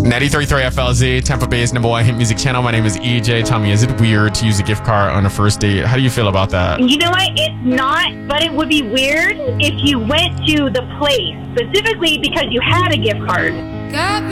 93.3 FLZ, Tampa Bay's #1 hit music channel. My name is EJ. Tell me, is it weird to use a gift card on a first date? How do you feel about that? You know what? It's not, but it would be weird if you went to the place specifically because you had a gift card.